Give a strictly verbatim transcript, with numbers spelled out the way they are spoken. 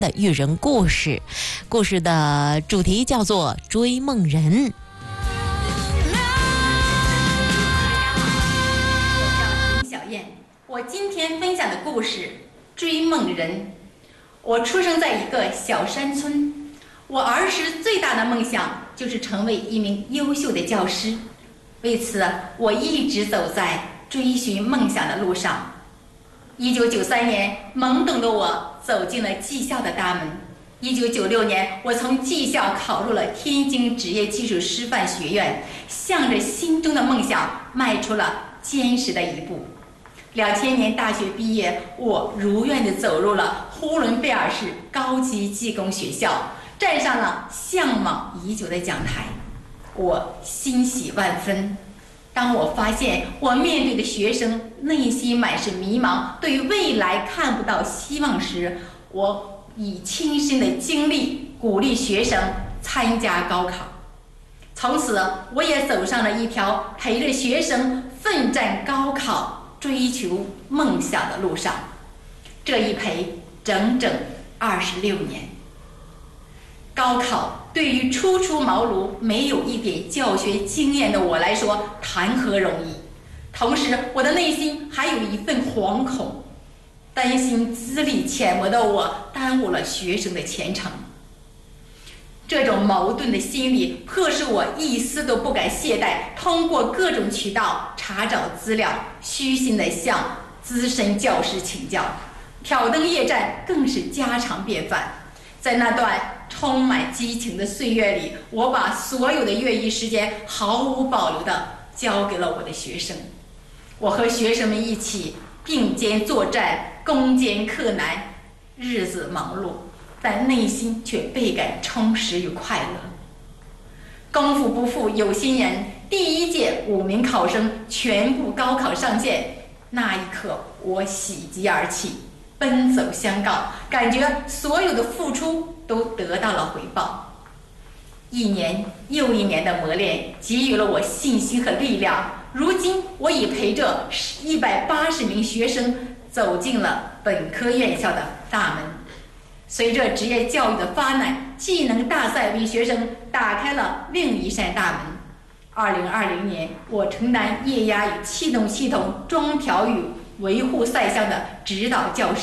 的育人故事，故事的主题叫做《追梦人》。 我叫林小燕，我今天分享的故事《追梦人》。我出生在一个小山村，我儿时最大的梦想就是成为一名优秀的教师，为此我一直走在追寻梦想的路上。一九九三年，懵懂的我走进了技校的大门。一九九六年，我从技校考入了天津职业技术师范学院，向着心中的梦想迈出了坚实的一步。两千年大学毕业，我如愿地走入了呼伦贝尔市高级技工学校，站上了向往已久的讲台，我欣喜万分。当我发现我面对的学生内心满是迷茫，对未来看不到希望时，我以亲身的经历鼓励学生参加高考。从此，我也走上了一条陪着学生奋战高考、追求梦想的路上。这一陪整整二十六年。高考对于初出茅庐、没有一点教学经验的我来说，谈何容易？同时，我的内心还有一份惶恐，担心资历浅薄的我耽误了学生的前程。这种矛盾的心理迫使我一丝都不敢懈怠，通过各种渠道查找资料，虚心地向资深教师请教，挑灯夜战更是家常便饭。在那段充满激情的岁月里，我把所有的业余时间毫无保留地交给了我的学生。我和学生们一起并肩作战，攻坚克难，日子忙碌，但内心却倍感充实与快乐。功夫不负有心人，第一届五名考生全部高考上线，那一刻我喜极而泣，奔走相告，感觉所有的付出都得到了回报。一年又一年的磨练给予了我信心和力量，如今我已陪着一百八十名学生走进了本科院校的大门。随着职业教育的发展，技能大赛为学生打开了另一扇大门。二零二零年，我承担液压与气动系统装调与维护赛项的指导教师。